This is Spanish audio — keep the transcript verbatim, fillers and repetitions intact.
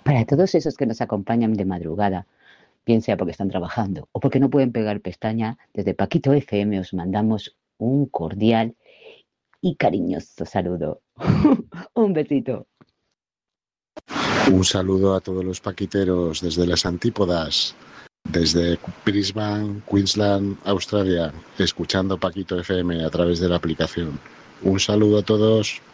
Para todos esos que nos acompañan de madrugada, bien sea porque están trabajando o porque no pueden pegar pestaña, desde Paquito F M os mandamos un cordial y cariñoso saludo. Un besito. Un saludo a todos los paquiteros desde las antípodas, desde Brisbane, Queensland, Australia, escuchando Paquito F M a través de la aplicación. Un saludo a todos.